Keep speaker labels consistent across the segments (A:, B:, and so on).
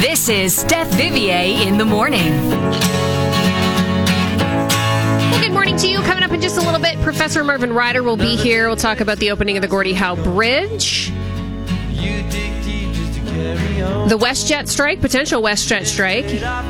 A: This is Steph Vivier in the morning.
B: Well, good morning to you. Coming up in just a little bit, Professor Marvin Ryder will be here. We'll talk about the opening of the Gordie Howe Bridge, the WestJet strike, potential WestJet strike,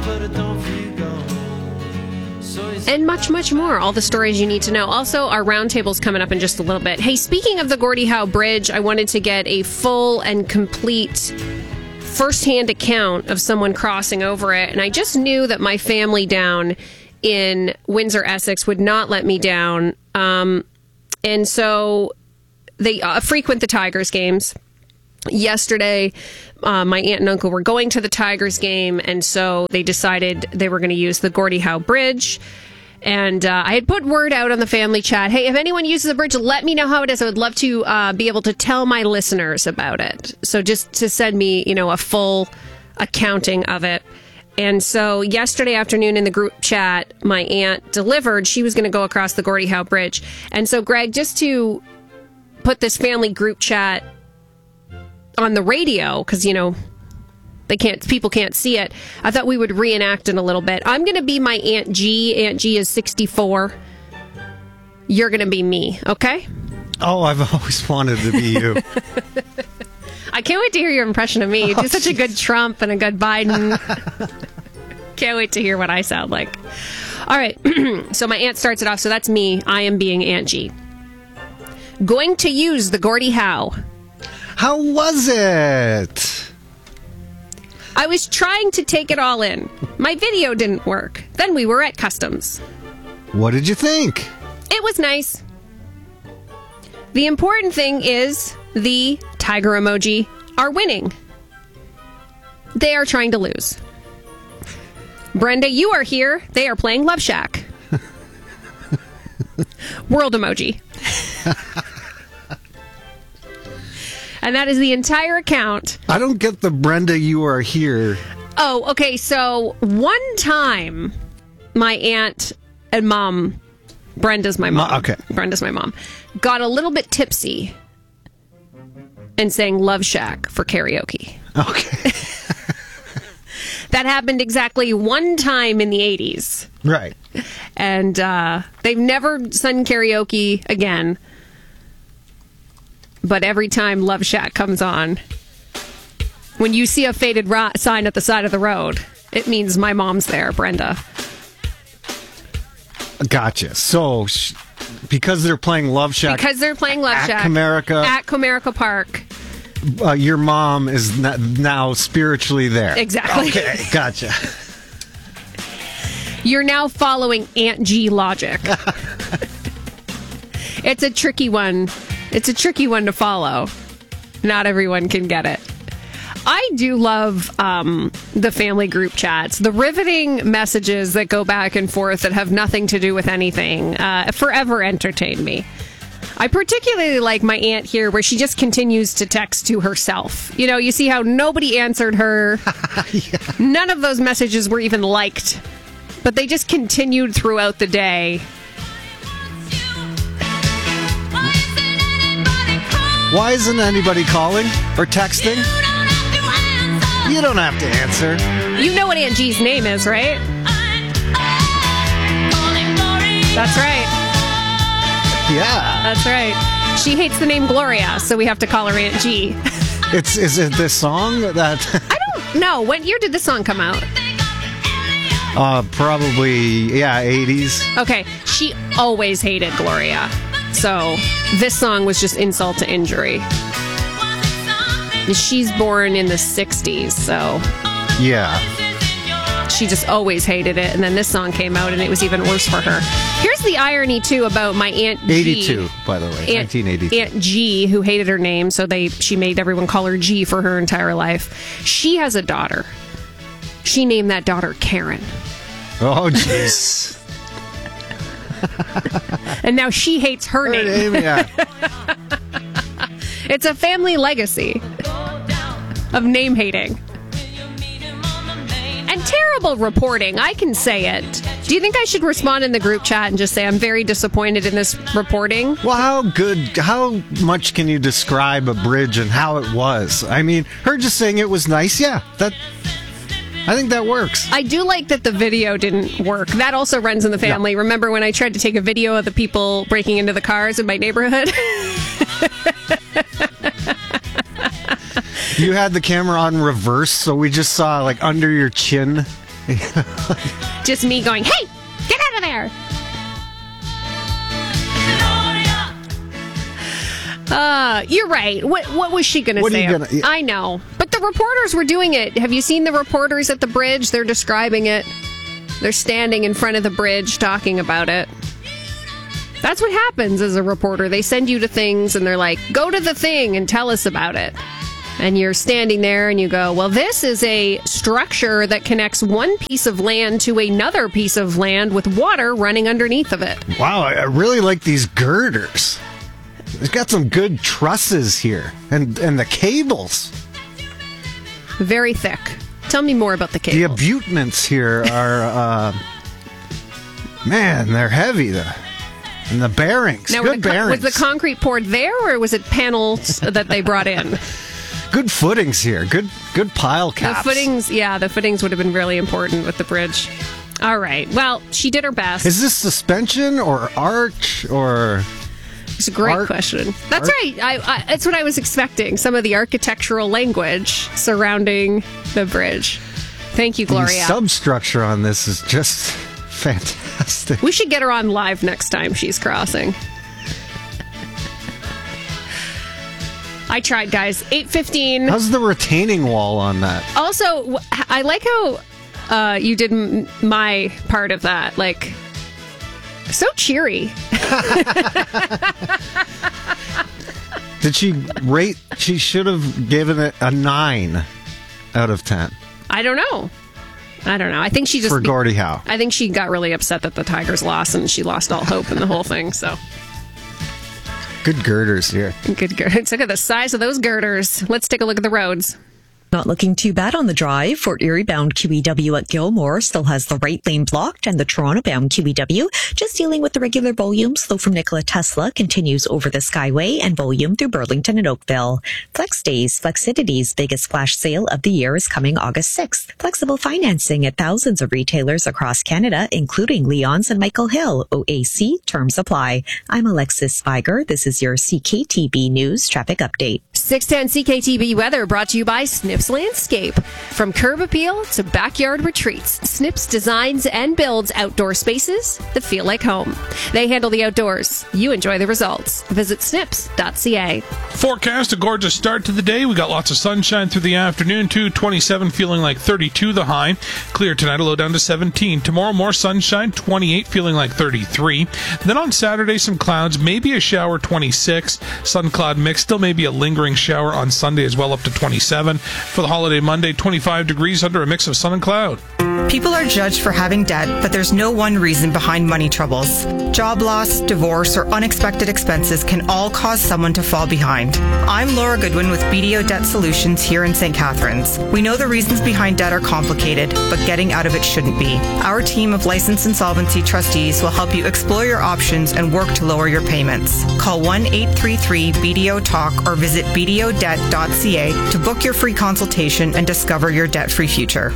B: and much, much more. All the stories you need to know. Also, our roundtable's coming up in just a little bit. Hey, speaking of the Gordie Howe Bridge, I wanted to get a full and complete first-hand account of someone crossing over it, and I just knew that my family down in Windsor, Essex would not let me down, and so they frequent the Tigers games. Yesterday, my aunt and uncle were going to the Tigers game, and so they decided they were going to use the Gordie Howe Bridge. And I had put word out on the family chat, hey, if anyone uses the bridge, let me know how it is. I would love to be able to tell my listeners about it. So just to send me, a full accounting of it. And so yesterday afternoon in the group chat, my aunt delivered, she was going to go across the Gordie Howe Bridge. And so, Greg, just to put this family group chat on the radio, because, people can't see it, I thought we would reenact it a little bit. I'm going to be my Aunt G. Aunt G is 64. You're going to be me, okay?
C: Oh, I've always wanted to be you.
B: I can't wait to hear your impression of me. You do such a good Trump and a good Biden. Can't wait to hear what I sound like. All right, so my aunt starts it off, so that's me. I am being Aunt G. Going to use the Gordie Howe.
C: How was it?
B: I was trying to take it all in. My video didn't work. Then we were at customs.
C: What did you think?
B: It was nice. The important thing is the tiger emoji are winning. They are trying to lose. Brenda, you are here. They are playing Love Shack. World emoji. And that is the entire account.
C: I don't get the Brenda, you are here.
B: Oh, okay. So one time, my aunt and mom, Brenda's my mom.
C: Okay.
B: Brenda's my mom, got a little bit tipsy and sang Love Shack for karaoke.
C: Okay.
B: That happened exactly one time in the 80s.
C: Right.
B: And they've never sung karaoke again. But every time Love Shack comes on, when you see a faded sign at the side of the road, it means my mom's there, Brenda.
C: Gotcha. So, because they're playing Love Shack...
B: Because they're playing Love Shack.
C: At
B: Comerica Park.
C: Your mom is now spiritually there.
B: Exactly.
C: Okay, gotcha.
B: You're now following Aunt G logic. It's a tricky one. It's a tricky one to follow. Not everyone can get it. I do love the family group chats, the riveting messages that go back and forth that have nothing to do with anything. Forever entertain me. I particularly like my aunt here, where she just continues to text to herself. You see how nobody answered her.
C: Yeah.
B: None of those messages were even liked, but they just continued throughout the day.
C: Why isn't anybody calling or texting? You don't have to answer.
B: You know what Aunt G's name is, right? That's right.
C: Yeah.
B: That's right. She hates the name Gloria, so we have to call her Aunt G.
C: Is it this song that...
B: I don't know. What year did this song come out?
C: Probably, 80s.
B: Okay. She always hated Gloria. So this song was just insult to injury. She's born in the 60s, so...
C: Yeah.
B: She just always hated it, and then this song came out, and it was even worse for her. Here's the irony, too, about my Aunt G.
C: 82, by the way. 1982.
B: Aunt G, who hated her name, so she made everyone call her G for her entire life. She has a daughter. She named that daughter Karen.
C: Oh, jeez.
B: And now she hates her name.
C: Yeah.
B: It's a family legacy of name hating. And terrible reporting, I can say it. Do you think I should respond in the group chat and just say I'm very disappointed in this reporting?
C: Well, how much can you describe a bridge and how it was? I mean, her just saying it was nice, yeah, I think that works.
B: I do like that the video didn't work. That also runs in the family. Yeah. Remember when I tried to take a video of the people breaking into the cars in my neighborhood?
C: You had the camera on reverse, so we just saw like under your chin.
B: Just me going, hey, get out of there. You're right. What was she going to say? I know. But the reporters were doing it. Have you seen the reporters at the bridge? They're describing it. They're standing in front of the bridge talking about it. That's what happens as a reporter. They send you to things and they're like, go to the thing and tell us about it. And you're standing there and you go, well, this is a structure that connects one piece of land to another piece of land with water running underneath of it.
C: Wow, I really like these girders. It's got some good trusses here. And the cables.
B: Very thick. Tell me more about the cables.
C: The abutments here are, man, they're heavy. And the bearings.
B: Now,
C: good bearings.
B: Was the concrete poured there, or was it panels that they brought in?
C: Good footings here. Good pile caps.
B: The footings would have been really important with the bridge. All right. Well, she did her best.
C: Is this suspension or arch or...
B: It's a great question. That's right. That's what I was expecting. Some of the architectural language surrounding the bridge. Thank you, Gloria.
C: The substructure on this is just fantastic.
B: We should get her on live next time she's crossing. I tried, guys. 8:15.
C: How's the retaining wall on that?
B: Also, I like how you did my part of that. Like, so cheery.
C: Did she rate? She should have given it a 9 out of 10.
B: I don't know. I think she just...
C: For Gordie Howe.
B: I think she got really upset that the Tigers lost and she lost all hope in the whole thing, so...
C: Good girders here.
B: Good girders. Look at the size of those girders. Let's take a look at the roads.
D: Not looking too bad on the drive. Fort Erie bound QEW at Gilmore still has the right lane blocked, and the Toronto bound QEW just dealing with the regular volume. Slow from Nikola Tesla continues over the Skyway and volume through Burlington and Oakville. Flex Days, Flexidity's biggest flash sale of the year is coming August 6th. Flexible financing at thousands of retailers across Canada, including Leon's and Michael Hill. OAC terms apply. I'm Alexis Spiger. This is your CKTB News Traffic Update.
B: 610 CKTB weather brought to you by Snips Landscape. From curb appeal to backyard retreats, Snips designs and builds outdoor spaces that feel like home. They handle the outdoors. You enjoy the results. Visit snips.ca.
E: Forecast, a gorgeous start to the day. We got lots of sunshine through the afternoon, too. 27 feeling like 32 the high. Clear tonight, a low down to 17. Tomorrow, more sunshine, 28 feeling like 33. Then on Saturday, some clouds, maybe a shower, 26. Sun cloud mix, still maybe a lingering shower on Sunday as well, up to 27. For the holiday Monday, 25 degrees under a mix of sun and cloud.
F: People are judged for having debt, but there's no one reason behind money troubles. Job loss, divorce, or unexpected expenses can all cause someone to fall behind. I'm Laura Goodwin with BDO Debt Solutions here in St. Catharines. We know the reasons behind debt are complicated, but getting out of it shouldn't be. Our team of licensed insolvency trustees will help you explore your options and work to lower your payments. Call 1-833-BDO-TALK or visit bdodebt.ca to book your free consultation and discover your debt-free future.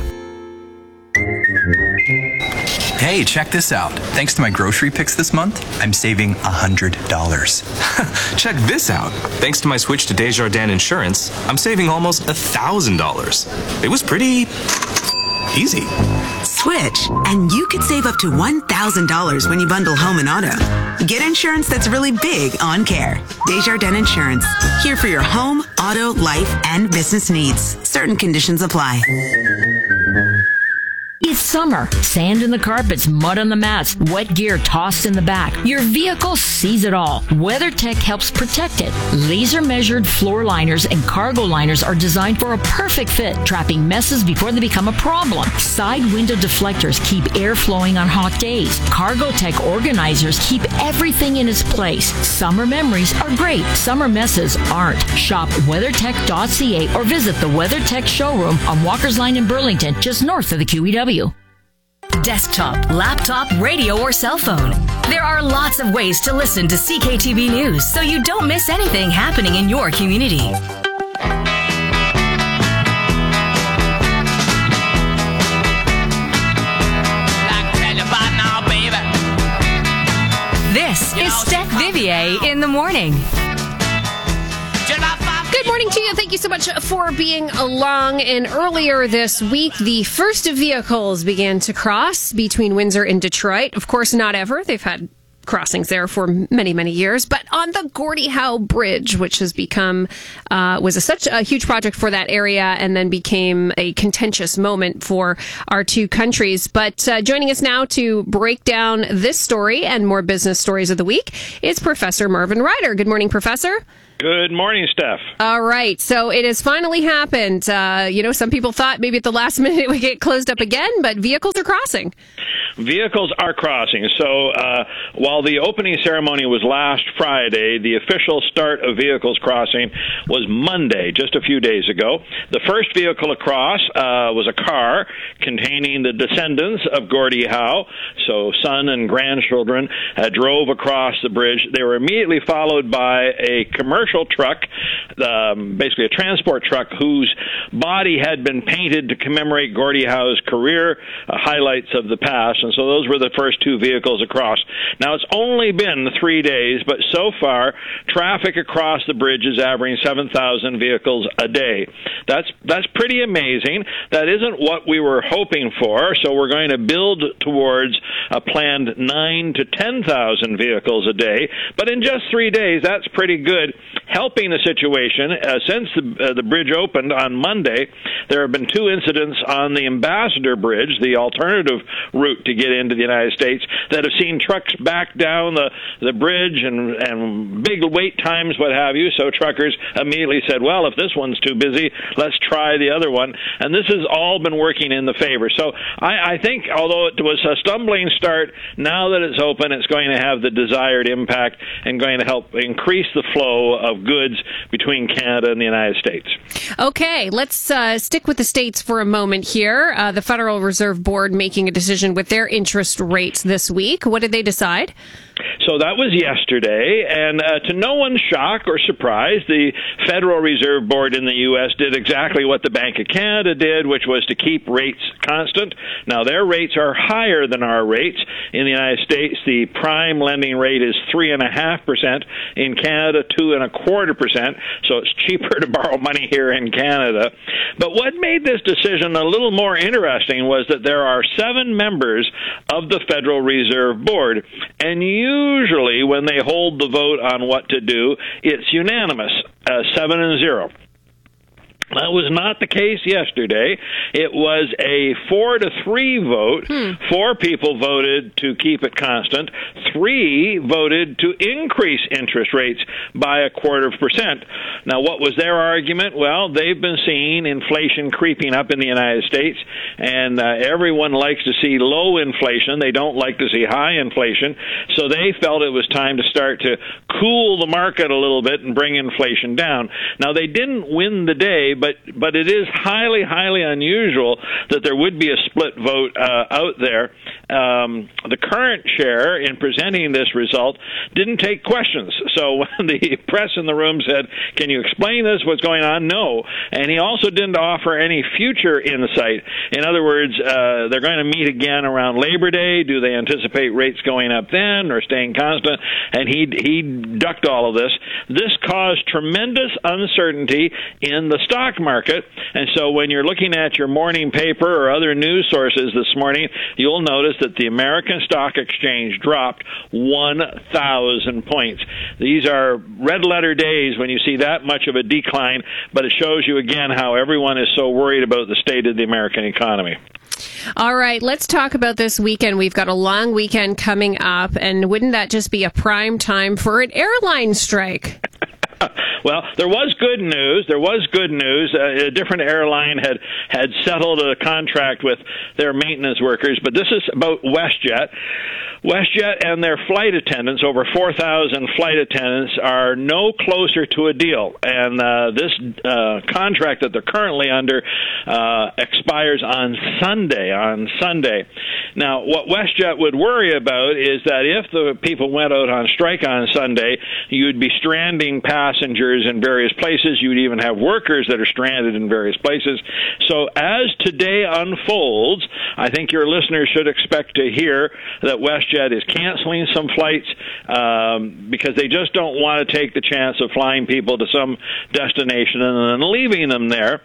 G: Hey, check this out. Thanks to my grocery picks this month, I'm saving $100.
H: Check this out. Thanks to my switch to Desjardins Insurance, I'm saving almost $1,000. It was pretty easy.
I: Switch, and you could save up to $1,000 when you bundle home and auto. Get insurance that's really big on care. Desjardins Insurance, here for your home, auto, life, and business needs. Certain conditions apply.
J: It's summer. Sand in the carpets, mud on the mats, wet gear tossed in the back. Your vehicle sees it all. WeatherTech helps protect it. Laser-measured floor liners and cargo liners are designed for a perfect fit, trapping messes before they become a problem. Side window deflectors keep air flowing on hot days. CargoTech organizers keep everything in its place. Summer memories are great. Summer messes aren't. Shop WeatherTech.ca or visit the WeatherTech showroom on Walker's Line in Burlington, just north of the QEW.
A: Desktop, laptop, radio, or cell phone. There are lots of ways to listen to CKTB News so you don't miss anything happening in your community. CA in the morning.
B: Good morning to you. Thank you so much for being along. And earlier this week, the first vehicles began to cross between Windsor and Detroit. Of course, not ever. They've had crossings there for many, many years. But on the Gordie Howe Bridge, which has become, was such a huge project for that area and then became a contentious moment for our two countries. But joining us now to break down this story and more business stories of the week is Professor Marvin Ryder. Good morning, Professor.
K: Good morning, Steph.
B: All right. So it has finally happened. Some people thought maybe at the last minute it would get closed up again, but vehicles are crossing.
K: Vehicles are crossing. So while the opening ceremony was last Friday, the official start of vehicles crossing was Monday, just a few days ago. The first vehicle across was a car containing the descendants of Gordie Howe. So son and grandchildren drove across the bridge. They were immediately followed by a commercial truck, basically a transport truck, whose body had been painted to commemorate Gordie Howe's career, highlights of the past. And so those were the first two vehicles across. Now, it's only been 3 days, but so far, traffic across the bridge is averaging 7,000 vehicles a day. That's pretty amazing. That isn't what we were hoping for, so we're going to build towards a planned 9,000 to 10,000 vehicles a day. But in just 3 days, that's pretty good. Helping the situation, since the bridge opened on Monday, there have been two incidents on the Ambassador Bridge, the alternative route to get into the United States, that have seen trucks back down the bridge and big wait times, what have you. So truckers immediately said, well, if this one's too busy, let's try the other one. And this has all been working in the favor. So I think, although it was a stumbling start, now that it's open, it's going to have the desired impact and going to help increase the flow of goods between Canada and the United States.
B: Okay, let's stick with the states for a moment here. The Federal Reserve Board making a decision with their interest rates this week. What did they decide?
K: So that was yesterday, and to no one's shock or surprise, the Federal Reserve Board in the U.S. did exactly what the Bank of Canada did, which was to keep rates constant. Now, their rates are higher than our rates. In the United States, the prime lending rate is 3.5%. In Canada, 2.25%, so it's cheaper to borrow money here in Canada. But what made this decision a little more interesting was that there are 7 members of the Federal Reserve Board, and usually when they hold the vote on what to do, it's unanimous, 7-0. That was not the case yesterday. It was a 4-3 vote. 4 people voted to keep it constant. 3 voted to increase interest rates by 0.25%. Now, what was their argument? Well, they've been seeing inflation creeping up in the United States, and everyone likes to see low inflation. They don't like to see high inflation. So they felt it was time to start to cool the market a little bit and bring inflation down. Now, they didn't win the day, but it is highly, highly unusual that there would be a split vote out there. The current chair, in presenting this result, didn't take questions. So when the press in the room said, can you explain this, what's going on? No. And he also didn't offer any future insight. In other words, they're going to meet again around Labor Day. Do they anticipate rates going up then or staying constant? And he ducked all of this. This caused tremendous uncertainty in the stock market. And so when you're looking at your morning paper or other news sources this morning, you'll notice that the American Stock Exchange dropped 1,000 points. These are red-letter days when you see that much of a decline, but it shows you again how everyone is so worried about the state of the American economy.
B: All right, let's talk about this weekend. We've got a long weekend coming up, and wouldn't that just be a prime time for an airline strike?
K: Well, there was good news. A different airline had settled a contract with their maintenance workers, but this is about WestJet. WestJet and their flight attendants, over 4,000 flight attendants, are no closer to a deal. And this contract that they're currently under expires on Sunday. Now, what WestJet would worry about is that if the people went out on strike on Sunday, you'd be stranding passengers in various places. You'd even have workers that are stranded in various places. So as today unfolds, I think your listeners should expect to hear that WestJet is canceling some flights because they just don't want to take the chance of flying people to some destination and then leaving them there.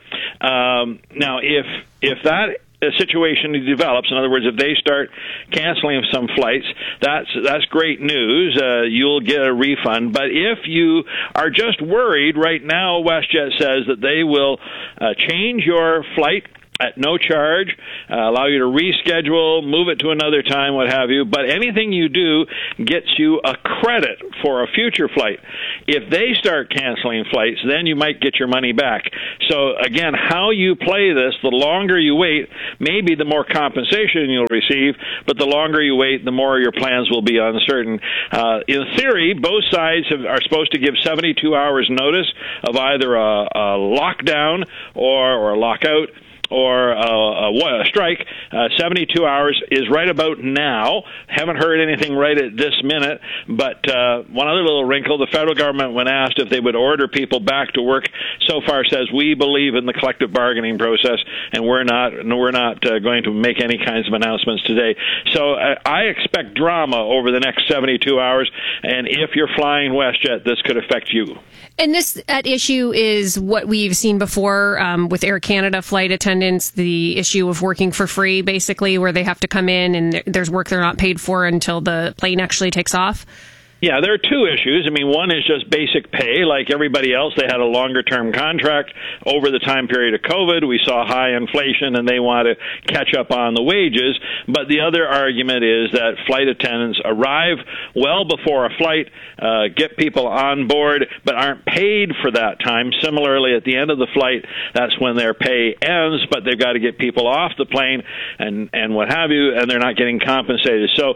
K: Now, if that situation develops, in other words, if they start canceling some flights, that's great news. You'll get a refund. But if you are just worried, right now WestJet says that they will change your flight at no charge, allow you to reschedule, move it to another time, what have you. But anything you do gets you a credit for a future flight. If they start canceling flights, then you might get your money back. So, again, how you play this, the longer you wait, maybe the more compensation you'll receive, but the longer you wait, the more your plans will be uncertain. In theory, both sides are supposed to give 72 hours notice of either a lockdown or a lockout, or a strike. 72 hours is right about now. Haven't heard anything right at this minute, but one other little wrinkle, the federal government, when asked if they would order people back to work, so far says we believe in the collective bargaining process, and we're not going to make any kinds of announcements today. So I expect drama over the next 72 hours, and if you're flying WestJet, this could affect you.
B: And this at issue is what we've seen before with Air Canada flight attendants, the issue of working for free, basically, where they have to come in and there's work they're not paid for until the plane actually takes off.
K: Yeah, there are two issues. I mean, one is just basic pay. Like everybody else, they had a longer-term contract. Over the time period of COVID, we saw high inflation, and they want to catch up on the wages. But the other argument is that flight attendants arrive well before a flight, get people on board, but aren't paid for that time. Similarly, at the end of the flight, that's when their pay ends, but they've got to get people off the plane and what have you, and they're not getting compensated. So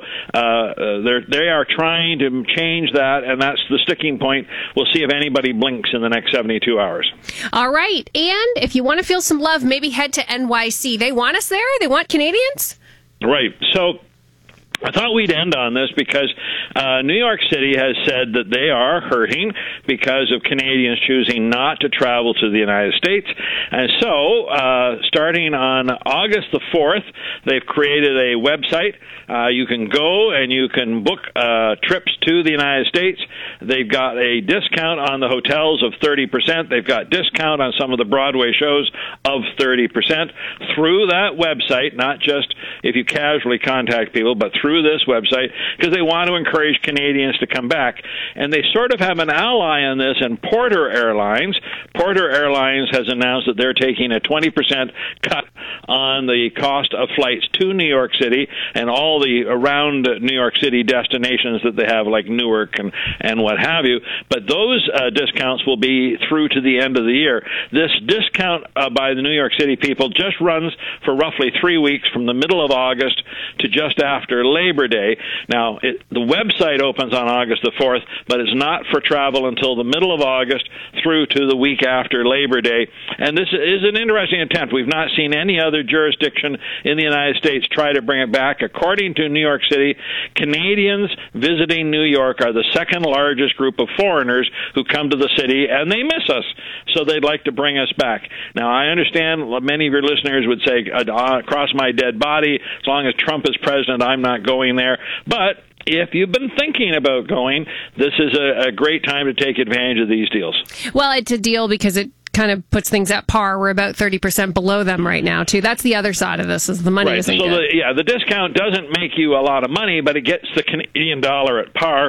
K: they are trying to change that, and that's the sticking point. We'll see if anybody blinks in the next 72 hours.
B: All right. And if you want to feel some love, maybe head to NYC. They want us there? They want Canadians?
K: Right. So I thought we'd end on this because New York City has said that they are hurting because of Canadians choosing not to travel to the United States. And so, starting on August the 4th, they've created a website. You can go and you can book trips to the United States. They've got a discount on the hotels of 30%. They've got discount on some of the Broadway shows of 30% through that website, not just if you casually contact people, but through this website, because they want to encourage Canadians to come back. And they sort of have an ally in this in Porter Airlines. Porter Airlines has announced that they're taking a 20% cut on the cost of flights to New York City and all the around New York City destinations that they have, like Newark and what have you. But those discounts will be through to the end of the year. This discount by the New York City people just runs for roughly 3 weeks, from the middle of August to just after Labor Day. Now, the website opens on August the 4th, but it's not for travel until the middle of August through to the week after Labor Day. And this is an interesting attempt. We've not seen any other jurisdiction in the United States try to bring it back. According to New York City, Canadians visiting New York are the second largest group of foreigners who come to the city, and they miss us, so they'd like to bring us back. Now, I understand many of your listeners would say, cross my dead body, as long as Trump is president, I'm not going there. But if you've been thinking about going, this is a great time to take advantage of these deals.
B: Well, it's a deal because it kind of puts things at par. We're about 30% below them right now, too. That's the other side of this, is the money isn't good.
K: The discount doesn't make you a lot of money, but it gets the Canadian dollar at par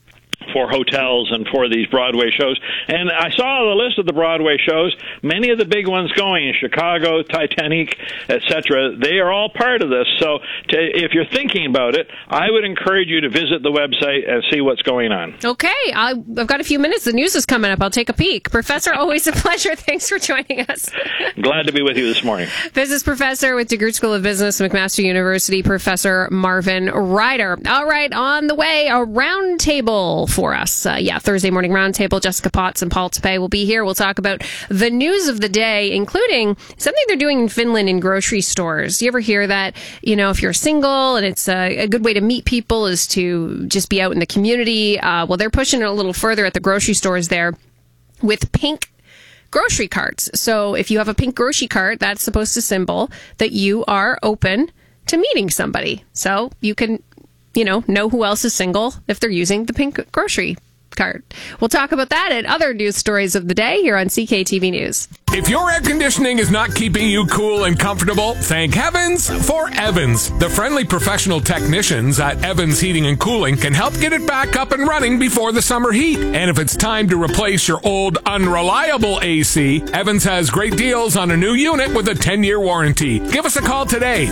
K: for hotels and for these Broadway shows. And I saw the list of the Broadway shows. Many of the big ones going, Chicago, Titanic, etc., they are all part of this. So if you're thinking about it, I would encourage you to visit the website and see what's going on.
B: Okay. I've got a few minutes. The news is coming up. I'll take a peek. Professor, always a pleasure. Thanks for joining us.
K: Glad to be with you this morning.
B: Business professor with DeGroote School of Business, McMaster University, Professor Marvin Ryder. All right, on the way, a roundtable for us. Thursday morning roundtable. Jessica Potts and Paul Tepe will be here. We'll talk about the news of the day, including something they're doing in Finland in grocery stores. You ever hear that, if you're single and it's a good way to meet people is to just be out in the community? Well, they're pushing it a little further at the grocery stores there with pink grocery carts. So if you have a pink grocery cart, that's supposed to symbol that you are open to meeting somebody. So you can, know who else is single if they're using the pink grocery cart. We'll talk about that and other news stories of the day here on CKTV News.
L: If your air conditioning is not keeping you cool and comfortable, thank heavens for Evans. The friendly professional technicians at Evans Heating and Cooling can help get it back up and running before the summer heat. And if it's time to replace your old unreliable AC, Evans has great deals on a new unit with a 10-year warranty. Give us a call today,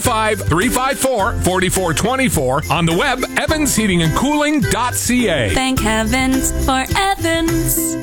L: 905-354-4424, on the web, evansheatingandcooling.ca.
M: Thank heavens for Evans.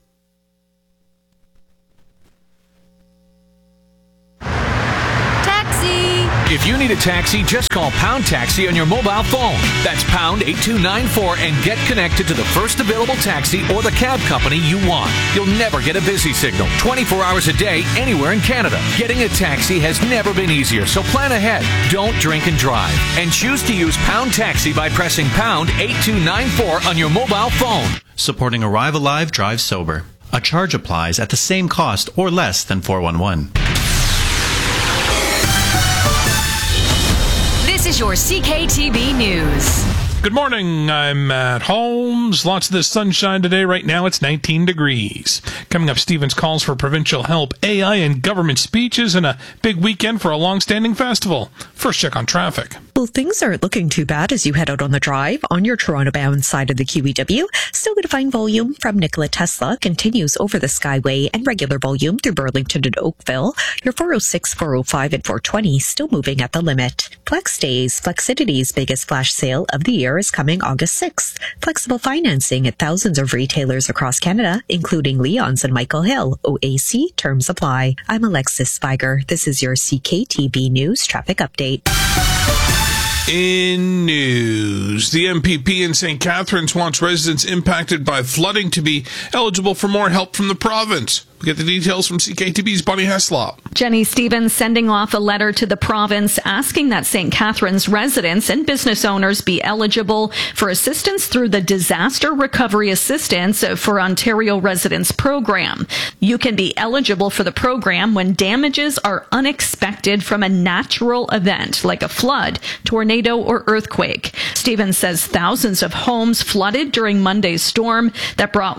N: If you need a taxi, just call Pound Taxi on your mobile phone. That's pound 8294 and get connected to the first available taxi or the cab company you want. You'll never get a busy signal 24 hours a day anywhere in Canada. Getting a taxi has never been easier, so plan ahead. Don't drink and drive. And choose to use Pound Taxi by pressing pound 8294 on your mobile phone.
O: Supporting Arrive Alive, Drive Sober. A charge applies at the same cost or less than 411.
A: This is your CKTB News.
E: Good morning. I'm Matt Holmes. Lots of this sunshine today. Right now it's 19 degrees. Coming up, Stevens calls for provincial help, AI and government speeches, and a big weekend for a long-standing festival. First check on traffic.
D: Well, things aren't looking too bad as you head out on the drive on your Toronto-bound side of the QEW. Still going to find volume from Nikola Tesla continues over the Skyway and regular volume through Burlington and Oakville. Your 406, 405, and 420 still moving at the limit. Flex Days, Flexity's biggest flash sale of the year is coming August 6th. Flexible financing at thousands of retailers across Canada, including Leon's and Michael Hill. OAC terms apply. I'm Alexis Spiger. This is your CKTB News Traffic Update.
E: In news, the MPP in St. Catharines wants residents impacted by flooding to be eligible for more help from the province. We get the details from CKTB's Bonnie Heslop.
P: Jenny Stevens sending off a letter to the province asking that St. Catharines residents and business owners be eligible for assistance through the Disaster Recovery Assistance for Ontario Residents program. You can be eligible for the program when damages are unexpected from a natural event like a flood, tornado, or earthquake. Stevens says thousands of homes flooded during Monday's storm that brought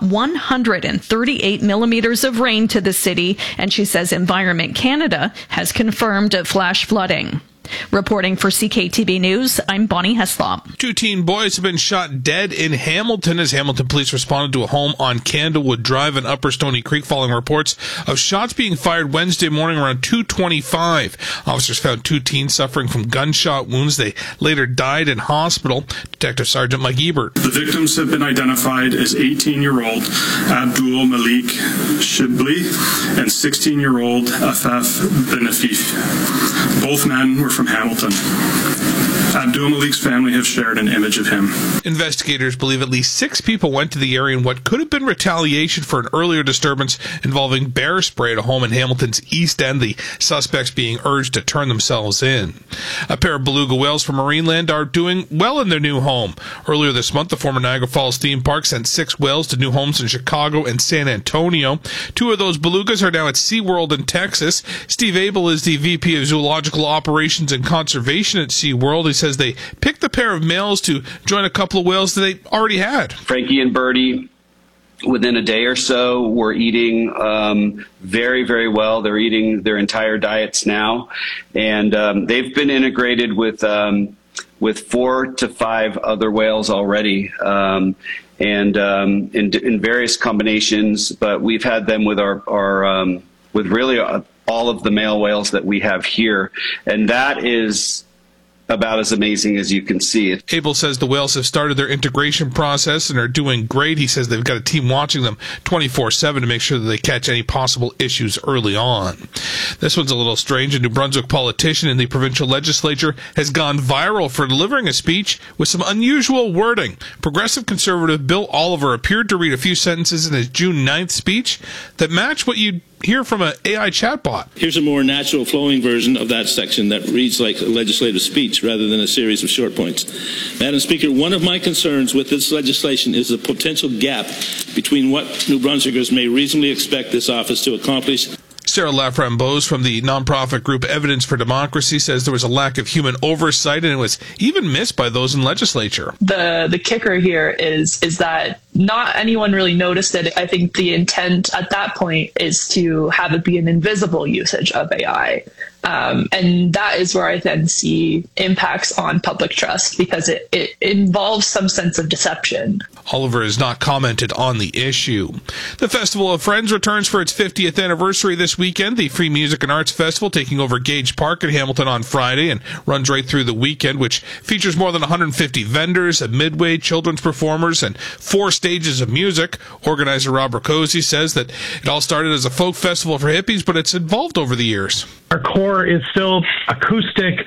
P: 138 millimeters of rain to the city, and she says Environment Canada has confirmed flash flooding. Reporting for CKTB News, I'm Bonnie Heslop.
E: 2 teen boys have been shot dead in Hamilton as Hamilton police responded to a home on Candlewood Drive in Upper Stony Creek following reports of shots being fired Wednesday morning around 2:25. Officers found 2 teens suffering from gunshot wounds. They later died in hospital. Detective Sergeant Mike Ebert.
Q: The victims have been identified as 18-year-old Abdul Malik Shibli and 16-year-old Afaf Benafif. Both men were from Hamilton. Abdul Malik's family have shared an image of him.
E: Investigators believe at least 6 people went to the area in what could have been retaliation for an earlier disturbance involving bear spray at a home in Hamilton's East End, the suspects being urged to turn themselves in. A pair of beluga whales from Marineland are doing well in their new home. Earlier this month, the former Niagara Falls theme park sent 6 whales to new homes in Chicago and San Antonio. 2 of those belugas are now at SeaWorld in Texas. Steve Abel is the VP of Zoological Operations and Conservation at SeaWorld. He says they picked a pair of males to join a couple of whales that they already had.
R: Frankie and Birdie, within a day or so, were eating very, very well. They're eating their entire diets now, and they've been integrated with 4 to 5 other whales already, and in various combinations. But we've had them with our with really all of the male whales that we have here, and that is about as amazing as you can see it.
E: Abel says the Whales have started their integration process and are doing great. He says they've got a team watching them 24/7 to make sure that they catch any possible issues early on. This one's a little strange. A New Brunswick politician in the provincial legislature has gone viral for delivering a speech with some unusual wording. Progressive Conservative Bill Oliver appeared to read a few sentences in his June 9th speech that match what you'd hear from an AI chatbot.
S: Here's a more natural flowing version of that section that reads like a legislative speech rather than a series of short points. Madam Speaker, one of my concerns with this legislation is the potential gap between what New Brunswickers may reasonably expect this office to accomplish.
E: Sarah Laframboise from the nonprofit group Evidence for Democracy says there was a lack of human oversight and it was even missed by those in legislature.
T: The kicker here is that not anyone really noticed it. I think the intent at that point is to have it be an invisible usage of AI. And that is where I then see impacts on public trust because it involves some sense of deception.
E: Oliver has not commented on the issue. The Festival of Friends returns for its 50th anniversary this weekend. The Free Music and Arts Festival taking over Gage Park in Hamilton on Friday and runs right through the weekend, which features more than 150 vendors, a midway, children's performers, and 4 stages of music. Organizer Rob Rakosi says that it all started as a folk festival for hippies, but it's evolved over the years.
U: Our core is still acoustic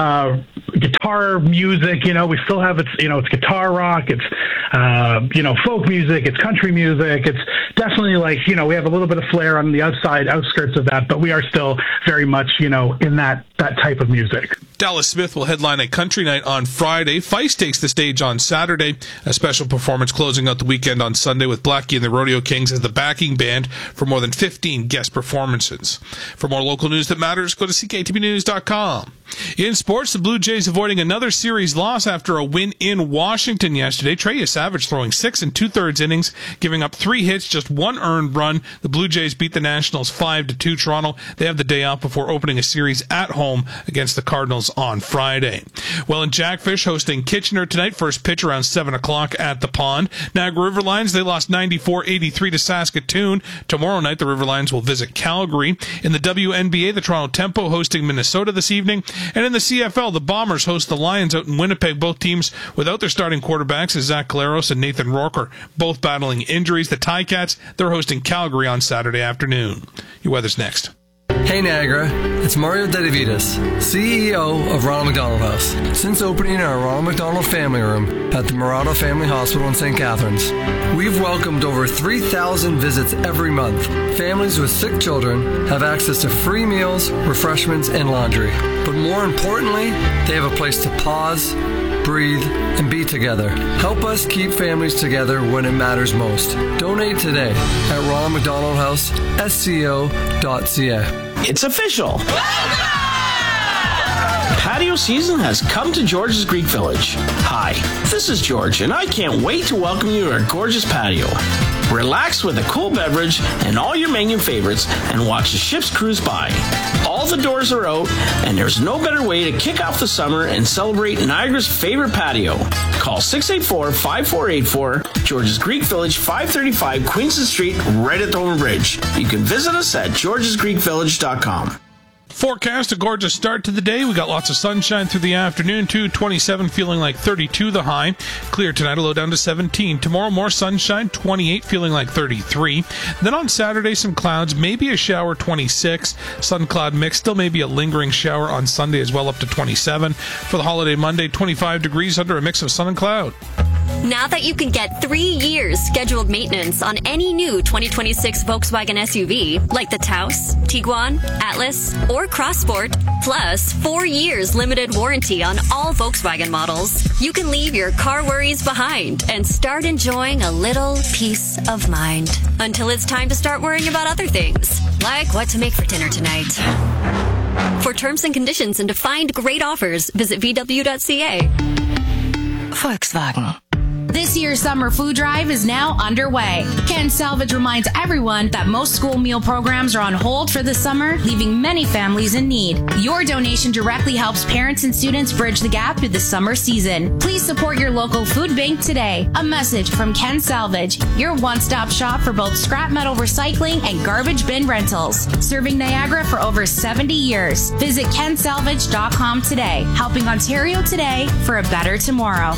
U: guitar music. We still have it's guitar rock. It's folk music. It's country music. It's definitely we have a little bit of flair on the outskirts of that, but we are still very much in that type of music.
E: Dallas Smith will headline a country night on Friday. Feist takes the stage on Saturday. A special performance closing out the weekend on Sunday with Blackie and the Rodeo Kings as the backing band for more than 15 guest performances. For more local news that matters, go to CKTVnews.com. In sports, the Blue Jays avoiding another series loss after a win in Washington yesterday. Trey Savage throwing 6 2/3 innings, giving up 3 hits, just 1 earned run. The Blue Jays beat the Nationals 5-2. Toronto, they have the day off before opening a series at home against the Cardinals on Friday. Well, in Jackfish hosting Kitchener tonight, first pitch around 7 o'clock at the Pond. Niagara River Lions, they lost 94-83 to Saskatoon. Tomorrow night, the River Lions will visit Calgary. In the WNBA, the Toronto Tempo hosting Minnesota this evening. And in the CFL, the Bombers host the Lions out in Winnipeg. Both teams without their starting quarterbacks, as Zach Caleros and Nathan Rourke are both battling injuries. The Ticats, they're hosting Calgary on Saturday afternoon. Your weather's next.
V: Hey Niagara, it's Mario Dedivitas, CEO of Ronald McDonald House. Since opening our Ronald McDonald Family Room at the Murado Family Hospital in St. Catharines, we've welcomed over 3,000 visits every month. Families with sick children have access to free meals, refreshments, and laundry. But more importantly, they have a place to pause, breathe, and be together. Help us keep families together when it matters most. Donate today at ronaldmcdonaldhouse.sco.ca.
W: It's official. Patio season has come to George's Greek Village. Hi, this is George, and I can't wait to welcome you to our gorgeous patio. Relax with a cool beverage and all your menu favorites and watch the ships cruise by. All the doors are out, and there's no better way to kick off the summer and celebrate Niagara's favorite patio. Call 684-5484, George's Greek Village, 535 Queenston Street, right at Thornton Bridge. You can visit us at georgesgreekvillage.com.
E: Forecast, a gorgeous start to the day. We got lots of sunshine through the afternoon, too. 27 feeling like 32 the high. Clear tonight, a low down to 17. Tomorrow, more sunshine, 28 feeling like 33. Then on Saturday, some clouds, maybe a shower, 26. Sun cloud mix, still maybe a lingering shower on Sunday as well, up to 27. For the holiday Monday, 25 degrees under a mix of sun and cloud.
X: Now that you can get 3 years scheduled maintenance on any new 2026 Volkswagen SUV, like the Taos, Tiguan, Atlas, or Crossport, plus 4 years limited warranty on all Volkswagen models, you can leave your car worries behind and start enjoying a little peace of mind. Until it's time to start worrying about other things, like what to make for dinner tonight. For terms and conditions and to find great offers, visit VW.ca.
A: Volkswagen.
C: This year's summer food drive is now underway. Ken Salvage reminds everyone that most school meal programs are on hold for the summer, leaving many families in need. Your donation directly helps parents and students bridge the gap through the summer season. Please support your local food bank today. A message from Ken Salvage, your one-stop shop for both scrap metal recycling and garbage bin rentals. Serving Niagara for over 70 years. Visit kensalvage.com today, helping Ontario today for a better tomorrow.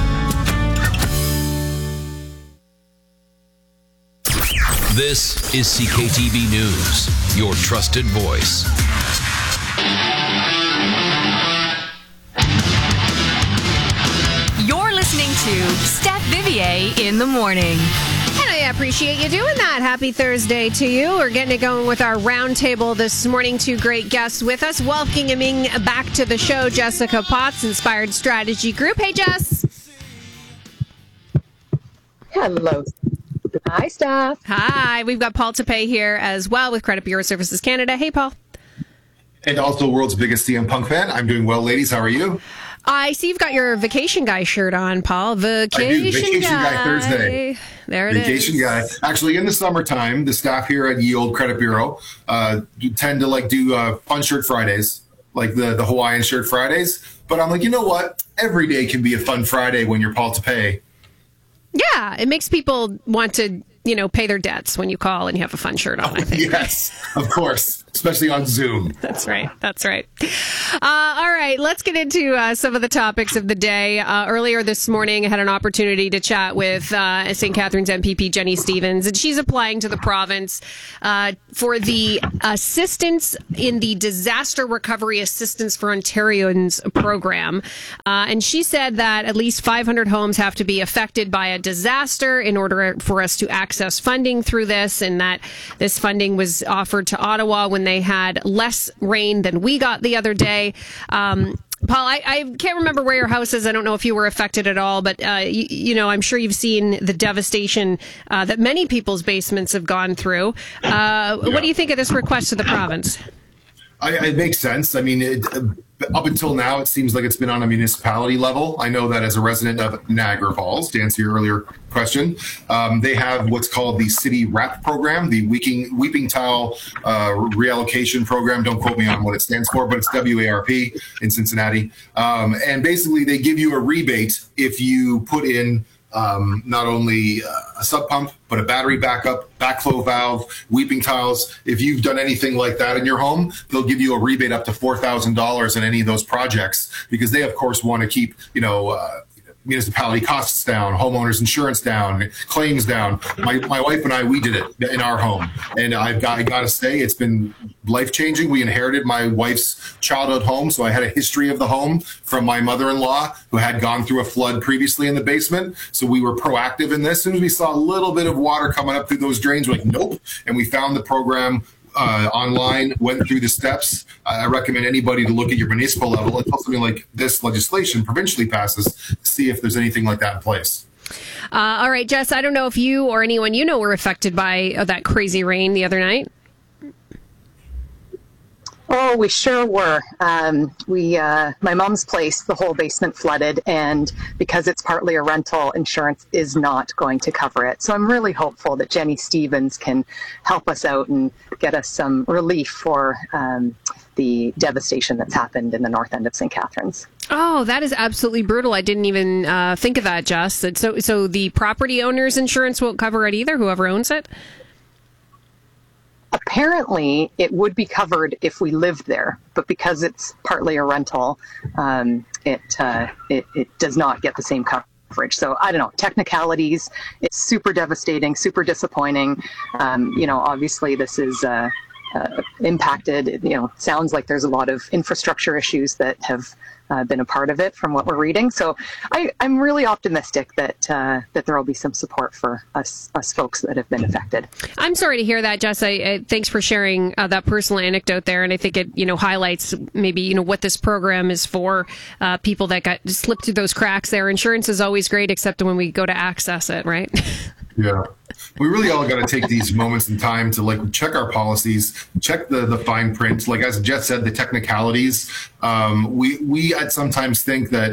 F: This is CKTV News, your trusted voice.
A: You're listening to Steph Vivier in the morning.
B: And I appreciate you doing that. Happy Thursday to you. We're getting it going with our roundtable this morning. Two great guests with us. Welcoming back to the show, Jessica Potts, Inspired Strategy Group. Hey, Jess.
G: Hello. Hi, Steph.
B: Hi. We've got Paul Tepay here as well with Credit Bureau Services Canada. Hey, Paul.
H: And also world's biggest CM Punk fan. I'm doing well, ladies. How are you?
B: I see you've got your Vacation Guy shirt on, Paul. Vacation
H: Guy Thursday.
B: There it is.
H: Vacation Guy. Actually, in the summertime, the staff here at Ye Olde Credit Bureau tend to do Fun Shirt Fridays, like the Hawaiian Shirt Fridays. But I'm like, you know what? Every day can be a fun Friday when you're Paul Tepay.
B: Yeah, it makes people want to, pay their debts when you call and you have a fun shirt on, I think.
H: Yes, of course, especially on Zoom.
B: That's right. All right, let's get into some of the topics of the day. Earlier this morning, I had an opportunity to chat with St. Catharines MPP Jenny Stevens, and she's applying to the province for the assistance in the Disaster Recovery Assistance for Ontarians program. And she said that at least 500 homes have to be affected by a disaster in order for us to access funding through this, and that this funding was offered to Ottawa when they had less rain than we got the other day. Paul, I can't remember where your house is. I don't know if you were affected at all, but I'm sure you've seen the devastation that many people's basements have gone through. What do you think of this request to the province?
H: It makes sense. I mean, up until now, it seems like it's been on a municipality level. I know that as a resident of Niagara Falls, to answer your earlier question, they have what's called the City RAP program, the Weeping Tile Reallocation Program. Don't quote me on what it stands for, but it's WARP in Cincinnati. And basically, they give you a rebate if you put in not only a sub pump, but a battery backup, backflow valve, weeping tiles. If you've done anything like that in your home, they'll give you a rebate up to $4,000 in any of those projects, because they, of course, want to keep, municipality costs down, homeowners insurance down, claims down. My wife and I, we did it in our home. And I got to say, it's been life-changing. We inherited my wife's childhood home, so I had a history of the home from my mother-in-law, who had gone through a flood previously in the basement. So we were proactive in this. As soon as we saw a little bit of water coming up through those drains, we're like, nope. And we found the program online, went through the steps. I recommend anybody to look at your municipal level until something like this legislation provincially passes, to see if there's anything like that in place.
B: All right, Jess, I don't know if you or anyone you know were affected by that crazy rain the other night.
G: Oh, we sure were. My mom's place, the whole basement flooded, and because it's partly a rental, insurance is not going to cover it. So I'm really hopeful that Jenny Stevens can help us out and get us some relief for the devastation that's happened in the north end of St. Catharines.
B: Oh, that is absolutely brutal. I didn't even think of that, Jess. So the property owner's insurance won't cover it either, whoever owns it?
G: Apparently, it would be covered if we lived there, but because it's partly a rental, it does not get the same coverage. So I don't know, technicalities. It's super devastating, super disappointing. Obviously this is impacted. Sounds like there's a lot of infrastructure issues that have been a part of it from what we're reading. So I'm really optimistic that there will be some support for us folks that have been affected.
B: I'm sorry to hear that, Jess. Thanks for sharing that personal anecdote there. And I think it, highlights maybe, what this program is for, people that got slipped through those cracks there. Insurance is always great, except when we go to access it, right?
H: Yeah. We really all got to take these moments in time to check our policies, check the fine print. Like as Jess said, the technicalities. We sometimes think that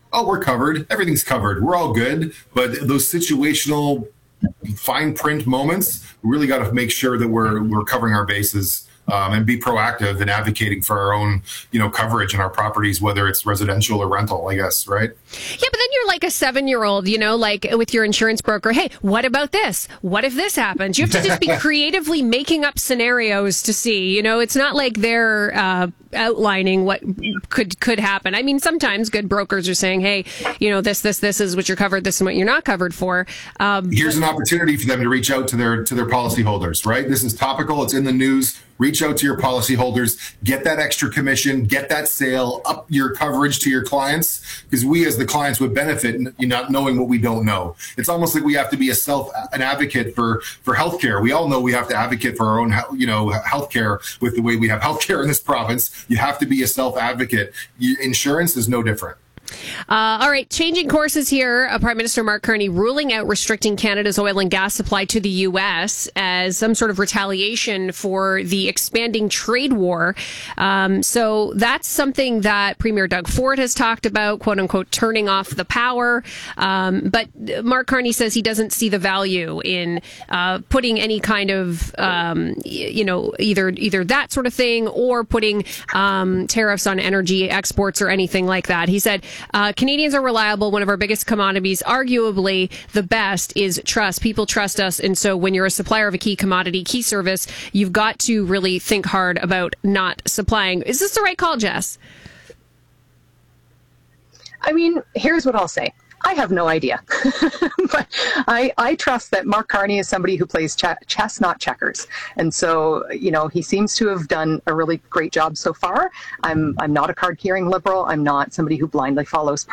H: oh, we're covered, everything's covered, we're all good. But those situational fine print moments, we really got to make sure that we're covering our bases. And be proactive in advocating for our own, coverage in our properties, whether it's residential or rental, I guess, right?
B: Yeah, but then you're like a 7-year-old, like with your insurance broker. Hey, what about this? What if this happens? You have to just be creatively making up scenarios to see. It's not like they're outlining what could happen. I mean, sometimes good brokers are saying, hey, this is what you're covered, this is what you're not covered for.
H: Here's an opportunity for them to reach out to their policyholders, right? This is topical. It's in the news. Reach out to your policyholders, get that extra commission, get that sale, up your coverage to your clients, because we as the clients would benefit in not knowing what we don't know. It's almost like we have to be an advocate for healthcare. We all know we have to advocate for our own, healthcare with the way we have healthcare in this province. You have to be a self-advocate. Insurance is no different.
B: All right, changing courses here. Prime Minister Mark Carney ruling out restricting Canada's oil and gas supply to the U.S. as some sort of retaliation for the expanding trade war. So that's something that Premier Doug Ford has talked about, quote unquote, turning off the power. But Mark Carney says he doesn't see the value in putting any kind of, either that sort of thing or putting tariffs on energy exports or anything like that. He said, Canadians are reliable. One of our biggest commodities, arguably the best, is trust. People trust us. And so when you're a supplier of a key commodity, key service, you've got to really think hard about not supplying. Is this the right call, Jess?
G: I mean, here's what I'll say. I have no idea. But I trust that Mark Carney is somebody who plays chess, not checkers. And so, he seems to have done a really great job so far. I'm not a card-carrying liberal. I'm not somebody who blindly follows